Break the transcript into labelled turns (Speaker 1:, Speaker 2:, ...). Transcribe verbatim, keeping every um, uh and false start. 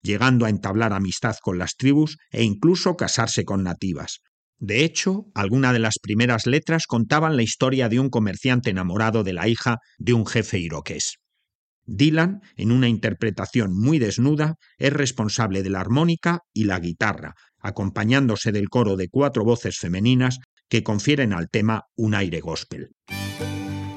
Speaker 1: llegando a entablar amistad con las tribus e incluso casarse con nativas. De hecho, algunas de las primeras letras contaban la historia de un comerciante enamorado de la hija de un jefe iroqués. Dylan, en una interpretación muy desnuda, es responsable de la armónica y la guitarra, acompañándose del coro de cuatro voces femeninas que confieren al tema un aire gospel.